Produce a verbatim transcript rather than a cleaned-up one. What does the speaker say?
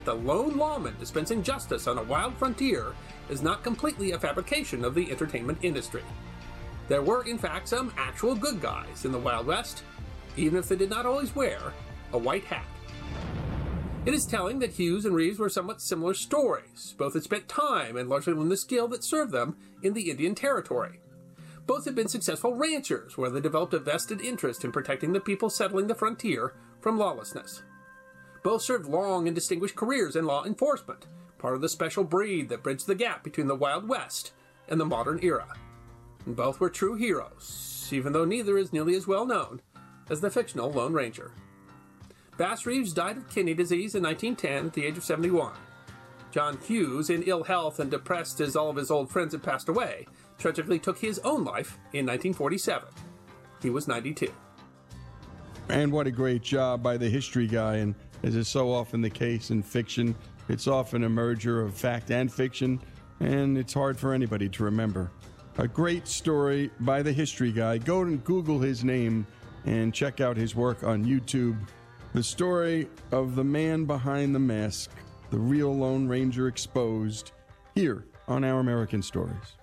The lone lawman dispensing justice on a wild frontier is not completely a fabrication of the entertainment industry. There were, in fact, some actual good guys in the Wild West, even if they did not always wear a white hat. It is telling that Hughes and Reeves were somewhat similar stories. Both had spent time and largely learned the skill that served them in the Indian Territory. Both had been successful ranchers, where they developed a vested interest in protecting the people settling the frontier from lawlessness. Both served long and distinguished careers in law enforcement, part of the special breed that bridged the gap between the Wild West and the modern era. And both were true heroes, even though neither is nearly as well known as the fictional Lone Ranger. Bass Reeves died of kidney disease in nineteen ten at the age of seventy-one. John Hughes, in ill health and depressed as all of his old friends had passed away, tragically took his own life in nineteen forty-seven. He was ninety-two. And what a great job by the history guy. And as is so often the case in fiction, it's often a merger of fact and fiction, and it's hard for anybody to remember. A great story by the history guy. Go and Google his name and check out his work on YouTube. The story of the man behind the mask, the real Lone Ranger exposed, here on Our American Stories.